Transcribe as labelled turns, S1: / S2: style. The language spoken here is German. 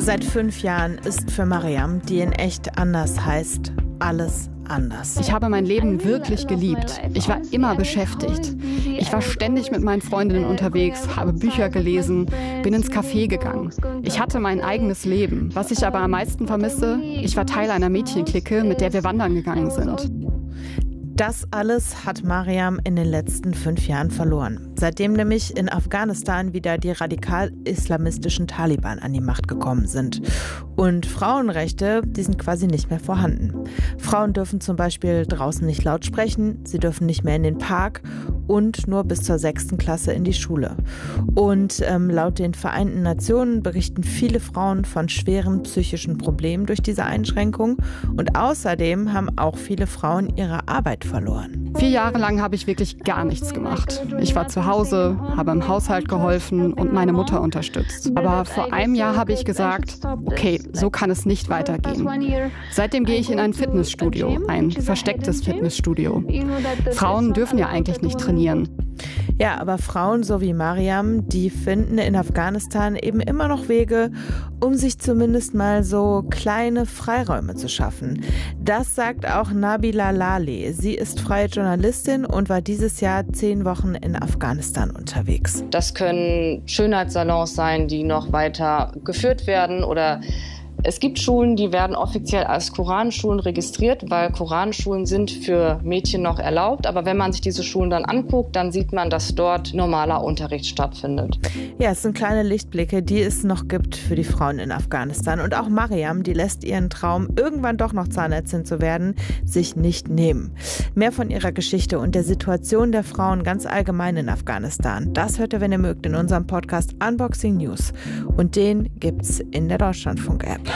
S1: Seit 5 Jahren ist für Mariam, die in echt anders heißt, alles anders.
S2: Ich habe mein Leben wirklich geliebt. Ich war immer beschäftigt. Ich war ständig mit meinen Freundinnen unterwegs, habe Bücher gelesen, bin ins Café gegangen. Ich hatte mein eigenes Leben. Was ich aber am meisten vermisse, ich war Teil einer Mädchenklicke, mit der wir wandern gegangen sind.
S1: Das alles hat Mariam in den letzten 5 Jahren verloren. Seitdem nämlich in Afghanistan wieder die radikal-islamistischen Taliban an die Macht gekommen sind. Und Frauenrechte, die sind quasi nicht mehr vorhanden. Frauen dürfen zum Beispiel draußen nicht laut sprechen, sie dürfen nicht mehr in den Park und nur bis zur 6. Klasse in die Schule. Und laut den Vereinten Nationen berichten viele Frauen von schweren psychischen Problemen durch diese Einschränkung. Und außerdem haben auch viele Frauen ihre Arbeit verloren.
S2: 4 Jahre lang habe ich wirklich gar nichts gemacht. Ich war zu Hause, habe im Haushalt geholfen und meine Mutter unterstützt. Aber vor einem Jahr habe ich gesagt, okay, so kann es nicht weitergehen. Seitdem gehe ich in ein Fitnessstudio, ein verstecktes Fitnessstudio. Frauen dürfen ja eigentlich nicht trainieren.
S1: Ja, aber Frauen so wie Mariam, die finden in Afghanistan eben immer noch Wege, um sich zumindest mal so kleine Freiräume zu schaffen. Das sagt auch Nabila Laleh. Sie ist freie Journalistin und war dieses Jahr 10 Wochen in Afghanistan unterwegs.
S3: Das können Schönheitssalons sein, die noch weiter geführt werden, oder es gibt Schulen, die werden offiziell als Koranschulen registriert, weil Koranschulen sind für Mädchen noch erlaubt. Aber wenn man sich diese Schulen dann anguckt, dann sieht man, dass dort normaler Unterricht stattfindet.
S1: Ja, es sind kleine Lichtblicke, die es noch gibt für die Frauen in Afghanistan. Und auch Mariam, die lässt ihren Traum, irgendwann doch noch Zahnärztin zu werden, sich nicht nehmen. Mehr von ihrer Geschichte und der Situation der Frauen ganz allgemein in Afghanistan, das hört ihr, wenn ihr mögt, in unserem Podcast Unboxing News. Und den gibt's in der Deutschlandfunk-App.